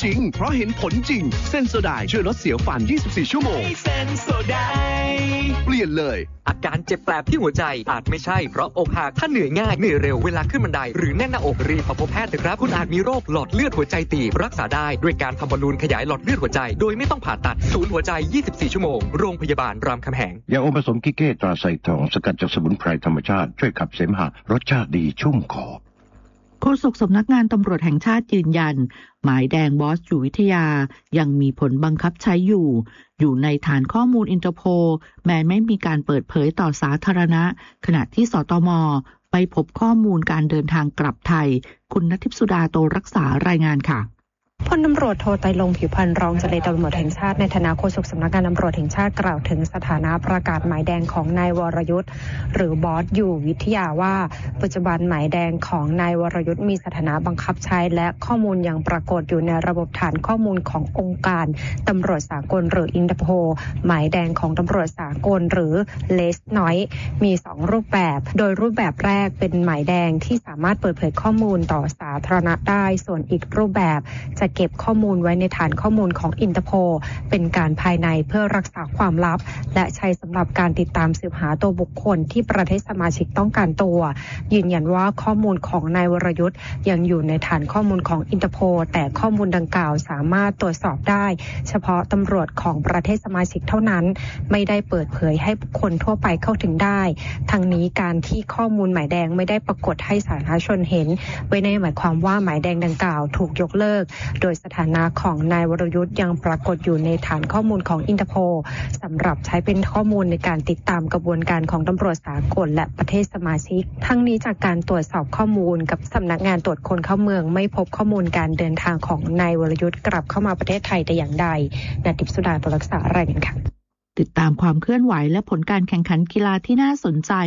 ริงๆเพราะเห็นผลจริงเซนโซไดช่วยลดเสียวฟัน24ชั่วโมงเซนโซไดเปลี่ยนเลยอาการเจ็บแปลบที่หัวใจอาจไม่ใช่เพราะอกหักถ้าเหนื่อยง่ายเหนื่อยเร็วเวลาขึ้นบันไดหรือแน่นหน้าอกรีบพบแพทย์เถอะครับคุณอาจมีโรคหลอดเลือดหัวใจตีบรักษาได้ด้วยการทำบอลลูนขยายหลอดเลือดหัวใจโดยไม่ต้องผ่าตัดศูนย์หัวใจ24ชั่วโมงโรงพยาบาลรามคำแหงยาอมผสมกิเก้ตราไซทองสกัดจากสมุนไพรธรรมชาติช่วยขับเสมหะรสชาติดีชุ่มคอโฆษกสำนักงานตำรวจแห่งชาติยืนยันหมายแดงบอสอยู่วิทยายังมีผลบังคับใช้อยู่ในฐานข้อมูลอินเตอร์โพลแม้ไม่มีการเปิดเผยต่อสาธารณะขณะที่สตม.ไปพบข้อมูลการเดินทางกลับไทยคุณณทิพย์สุดาโตรักษารายงานค่ะพลตำรวจโทไตรรงค์ผิวพรรณรองเจรตำรวจแห่งชาติในฐานะโฆษกสำนักงานตำรวจแห่งชาติกล่าวถึงสถานะประกาศหมายแดงของนายวรยุทธ์หรือบอสอยู่วิทยาว่าปัจจุบันหมายแดงของนายวรยุทธ์มีสถานะบังคับใช้และข้อมูลยังปรากฏอยู่ในระบบฐานข้อมูลขององค์การตำรวจสากลหรืออินเตอร์โพลหมายแดงของตำรวจสากลหรือเลสน้อยมี2รูปแบบโดยรูปแบบแรกเป็นหมายแดงที่สามารถเปิดเผยข้อมูลต่อสาธารณะได้ส่วนอีกรูปแบบจะเก็บข้อมูลไว้ในฐานข้อมูลของอินเตอร์โพลเป็นการภายในเพื่อรักษาความลับและใช้สำหรับการติดตามสืบหาตัวบุคคลที่ประเทศสมาชิกต้องการตัวยืนยันว่าข้อมูลของนายวรยุทธ์ยังอยู่ในฐานข้อมูลของอินเตอร์โพลแต่ข้อมูลดังกล่าวสามารถตรวจสอบได้เฉพาะตำรวจของประเทศสมาชิกเท่านั้นไม่ได้เปิดเผยให้บุคคลทั่วไปเข้าถึงได้ทั้งนี้การที่ข้อมูลหมายแดงไม่ได้ปรากฏให้สาธารณชนเห็นไม่ได้หมายความว่าหมายแดงดังกล่าวถูกยกเลิกโดยสถานะของนายวรยุทธ์ยังปรากฏอยู่ในฐานข้อมูลของอินเตอร์โพลสำหรับใช้เป็นข้อมูลในการติดตามกระบวนการของตำรวจสากลและประเทศสมาชิกทั้งนี้จากการตรวจสอบข้อมูลกับสำนักงานตรวจคนเข้าเมืองไม่พบข้อมูลการเดินทางของนายวรยุทธ์กลับเข้ามาประเทศไทยแต่อย่างใดณทิพย์สุดาโตรักษารายงานค่ะติดตามความเคลื่อนไหวและผลการแข่งขันกีฬาที่น่าสนใจ